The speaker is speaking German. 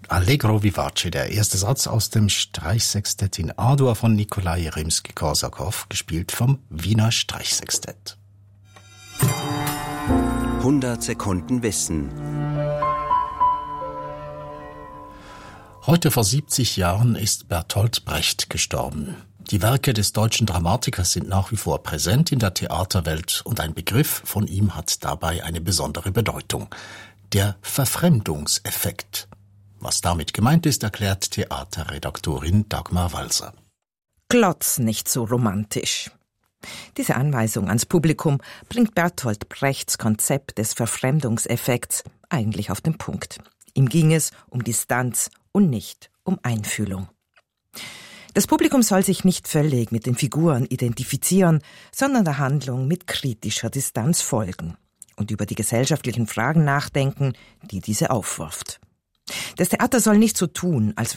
Allegro vivace, der erste Satz aus dem Streichsextett in A-Dur von Nikolai Rimski-Korsakow, gespielt vom Wiener Streichsextett. 100 Sekunden Wissen. Heute vor 70 Jahren ist Bertolt Brecht gestorben. Die Werke des deutschen Dramatikers sind nach wie vor präsent in der Theaterwelt und ein Begriff von ihm hat dabei eine besondere Bedeutung. Der Verfremdungseffekt. Was damit gemeint ist, erklärt Theaterredaktorin Dagmar Walser. Glotz nicht so romantisch. Diese Anweisung ans Publikum bringt Bertolt Brechts Konzept des Verfremdungseffekts eigentlich auf den Punkt. Ihm ging es um Distanz und nicht um Einfühlung. Das Publikum soll sich nicht völlig mit den Figuren identifizieren, sondern der Handlung mit kritischer Distanz folgen und über die gesellschaftlichen Fragen nachdenken, die diese aufwirft. Das Theater soll nicht so tun, als